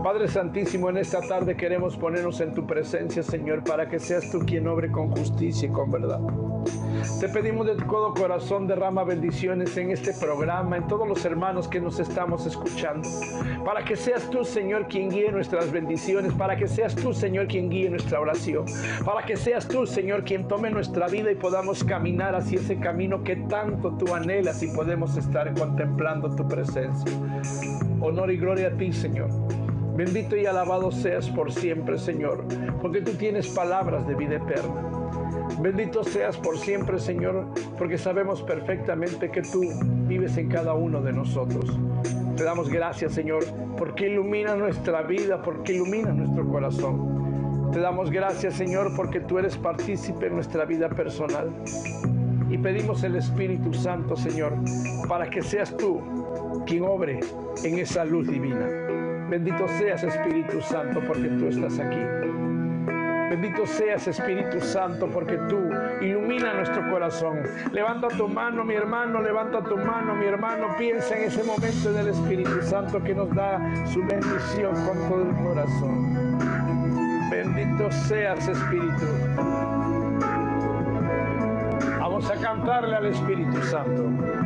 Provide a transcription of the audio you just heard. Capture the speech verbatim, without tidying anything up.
Padre Santísimo, en esta tarde queremos ponernos en tu presencia, Señor, para que seas tú quien obre con justicia y con verdad. Te pedimos de todo corazón, derrama bendiciones en este programa, en todos los hermanos que nos estamos escuchando, para que seas tú, Señor, quien guíe nuestras bendiciones, para que seas tú, Señor, quien guíe nuestra oración, para que seas tú, Señor, quien tome nuestra vida y podamos caminar hacia ese camino que tanto tú anhelas y podemos estar contemplando tu presencia. Honor y gloria a ti, Señor. Bendito y alabado seas por siempre, Señor, porque tú tienes palabras de vida eterna. Bendito seas por siempre, Señor, porque sabemos perfectamente que tú vives en cada uno de nosotros. Te damos gracias, Señor, porque ilumina nuestra vida, porque ilumina nuestro corazón. Te damos gracias, Señor, porque tú eres partícipe en nuestra vida personal. Y pedimos el Espíritu Santo, Señor, para que seas tú quien obre en esa luz divina. Bendito seas, Espíritu Santo, porque tú estás aquí. Bendito seas, Espíritu Santo, porque tú ilumina nuestro corazón. Levanta tu mano, mi hermano, levanta tu mano, mi hermano. Piensa en ese momento del Espíritu Santo que nos da su bendición con todo el corazón. Bendito seas, Espíritu. Vamos a cantarle al Espíritu Santo.